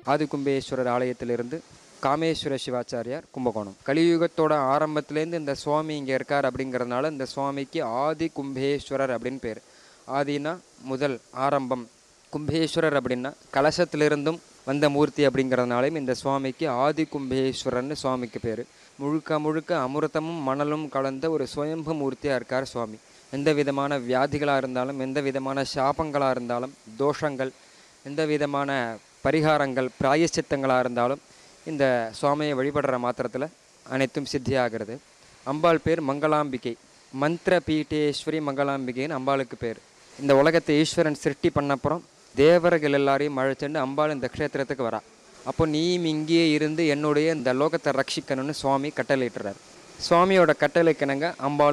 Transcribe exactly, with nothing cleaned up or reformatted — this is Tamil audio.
ஆதிகும்பேஸ்வரர் ஆலயத்திலிருந்து காமேஸ்வர சிவாச்சாரியார், கும்பகோணம். கலியுகத்தோட ஆரம்பத்துலேருந்து இந்த சுவாமி இங்கே இருக்கார் அப்படிங்கிறதுனால இந்த சுவாமிக்கு ஆதி கும்பேஸ்வரர் அப்படின்னு பேர். ஆதினா முதல், ஆரம்பம். கும்பேஸ்வரர் அப்படின்னா கலசத்திலிருந்தும் வந்த மூர்த்தி அப்படிங்கிறதுனாலையும் இந்த சுவாமிக்கு ஆதி கும்பேஸ்வரர்னு சுவாமிக்கு பேர். முழுக்க முழுக்க அமிர்தமும் மணலும் கலந்த ஒரு சுயம்பு மூர்த்தியாக இருக்கார் சுவாமி. எந்த விதமான வியாதிகளாக இருந்தாலும், எந்த விதமான சாபங்களாக இருந்தாலும், தோஷங்கள், எந்த விதமான பரிகாரங்கள், பிராயச்சித்தங்களாக இருந்தாலும் இந்த சுவாமியை வழிபடுற மாத்திரத்தில் அனைத்தும் சித்தியாகிறது. அம்பாள் பேர் மங்களாம்பிகை. மந்திர பீட்டேஸ்வரி மங்களாம்பிகைன்னு அம்பாளுக்கு பேர். இந்த உலகத்தை ஈஸ்வரன் சிருஷ்டி பண்ணப்புறம் தேவர்கள் எல்லாரையும் அழைச்சிட்டு அம்பாள் இந்த க்ஷேத்திரத்துக்கு வரா. அப்போ நீயும் இங்கேயே இருந்து என்னுடைய இந்த லோகத்தை ரட்சிக்கணும்னு சுவாமி கட்டளையிட்டுறார். சுவாமியோட கட்டளைக்கிணங்க அம்பாள்